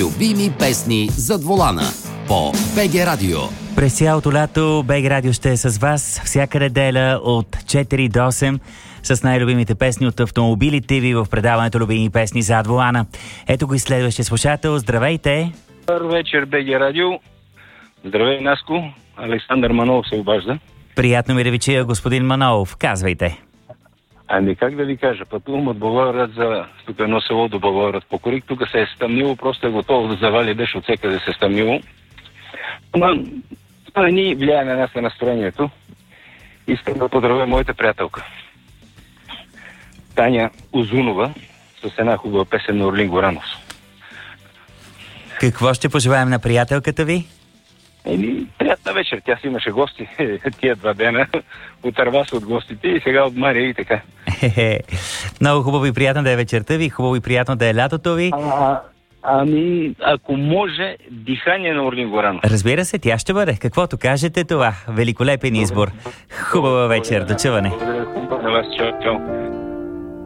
Любими песни зад волана по БГ Радио. През цялото лято БГ Радио ще е с вас всяка неделя от 4 до 8 с най-любимите песни от автомобилите ви в предаването Любими песни зад волана. Ето го и следващия слушател. Здравейте! Добър вечер, БГ Радио. Здравей, Наско. Александър Манолов се обажда. Приятно ми да ви чуя, господин Манолов. Казвайте. Ами как да ви кажа, пътувам от Благоевград за тук едно село до Благоевград по Корик. Тук се е стъмнило, просто е готово да завали дъжд от всекъде се е стъмнило. Ама това ни влияе на нас на настроението. Искам да поздравя моята приятелка Таня Озунова с една хубава песен на Орлин Горанов. Какво ще пожелаем на приятелката ви? Приятна вечер. Тя си имаше гости тия 2 дена. Отърва се от гостите и сега от Мария и така. Много хубаво и приятно да е вечерта ви, хубаво и приятно да е лятото ви. Ами, ако може, дихание на Орлин Горанов. Разбира се, тя ще бъде. Каквото кажете това. Великолепен избор. Хубава вечер. До чуване. Благодаря на вас. Чао, чао.